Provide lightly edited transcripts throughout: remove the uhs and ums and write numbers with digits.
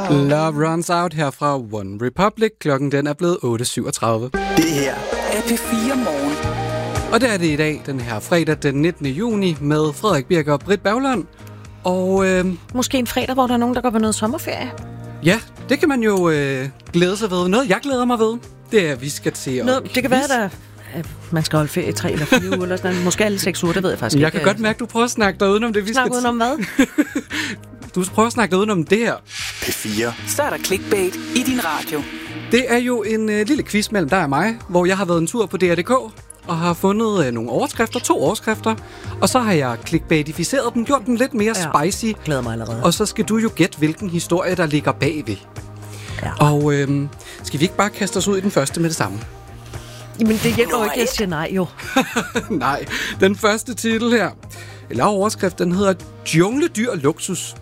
Love Runs Out her fra One Republic. Klokken den er blevet 8.37. Det her er P4 Morgen. Og der er det i dag, den her fredag den 19. juni, med Frederik Birk og Britt Berglund. Og måske en fredag, hvor der er nogen, der går på noget sommerferie. Ja, det kan man jo glæde sig ved. Noget, jeg glæder mig ved, det er, at vi skal til det kan være, at man skal holde ferie i 3 eller 4 uger, eller sådan. Måske alle 6 uger, det ved jeg faktisk ikke. Jeg kan godt mærke, at du prøver at snakke dig udenom det, vi snakke udenom hvad? Du prøver at snakke dig udenom det her. P4. Så er der clickbait i din radio. Det er jo en lille quiz mellem dig og mig, hvor jeg har været en tur på DR.dk og har fundet nogle overskrifter, 2 overskrifter, og så har jeg clickbaitificeret dem, gjort dem lidt mere spicy. Glæder mig allerede. Og så skal du jo gætte, hvilken historie, der ligger bagved. Ja. Og skal vi ikke bare kaste os ud i den første med det samme? Jamen, det hjælper jo ikke, jeg siger nej, jo. Nej, den første titel her, eller overskrift, den hedder Jungledyr luksus.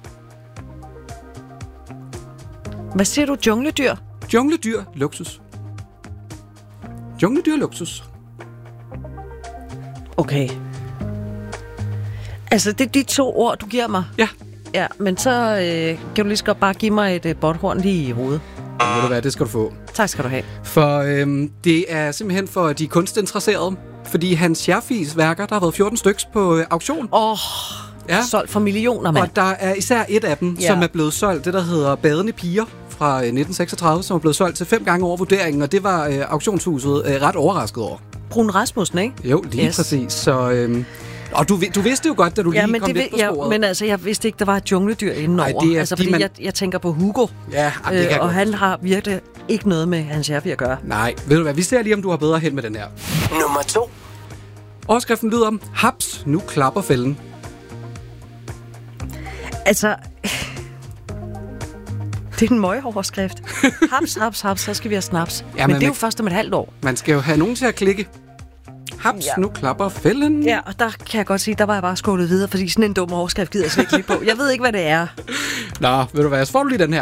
Hvad siger du? Jungledyr? Jungledyr luksus. Jungledyr luksus. Okay. Altså, det er de 2 ord, du giver mig? Ja. Ja, men så kan du lige så godt bare give mig et botthorn lige i hovedet. Ja, ved du hvad, det skal du få. Tak skal du have. For det er simpelthen for de kunstinteresserede, fordi Hans Scherfies værker, der har været 14 styks på auktion. Ja. Solgt for millioner, mand. Og der er især et af dem, som er blevet solgt, det der hedder Badende Piger fra 1936, som er blevet solgt til 5 gange over vurderingen, og det var auktionshuset ret overrasket over. Brun Rasmussen, ikke? Jo, lige præcis. Så, og du vidste jo godt, da du lige kom lidt på sporet. Ja, men altså, jeg vidste ikke, der var et jungledyr indenover. Nej, altså, fordi jeg tænker på Hugo. Ja, det og han har virkelig ikke noget med Hans Scherfie at gøre. Nej, ved du hvad, vi ser lige, om du har bedre hen med den her. Nummer 2. Overskriften lyder om, haps, nu klapper fælden. Altså, det er en møgeoverskrift. Haps, så skal vi have snaps. Ja, men det er jo først om et halvt år. Man skal jo have nogen til at klikke. Haps, nu klapper fælden. Ja, og der kan jeg godt sige, der var jeg bare skålet videre, fordi sådan en dum overskrift gider jeg slet ikke klikke på. Jeg ved ikke, hvad det er. Nå, ved du hvad, så får du lige den her.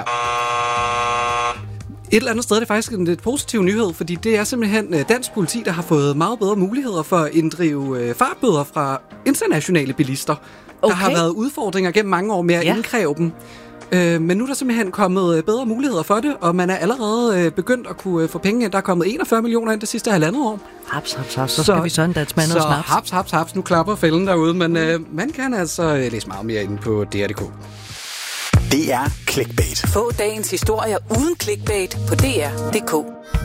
Et eller andet sted er det faktisk en lidt positiv nyhed, fordi det er simpelthen dansk politi, der har fået meget bedre muligheder for at inddrive fartbøder fra internationale bilister. Okay. Der har været udfordringer gennem mange år med at indkræve dem. Men nu er der simpelthen kommet bedre muligheder for det, og man er allerede begyndt at kunne få penge ind. Der er kommet 41 millioner ind det sidste 1,5 år. Haps, så skal vi så en dansk mand og snaps. Så haps, nu klapper fælden derude, men man kan altså læse meget mere inde på DR.dk. Det er clickbait. Få dagens historier uden clickbait på DR.dk.